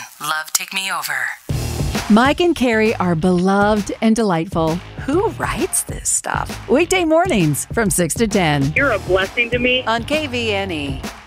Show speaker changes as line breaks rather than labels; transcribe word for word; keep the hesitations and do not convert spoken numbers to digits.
Love Take Me Over.
Mike and Carrie are beloved and delightful. Who writes this stuff? Weekday mornings from six to ten.
You're a blessing to me.
On K V N E.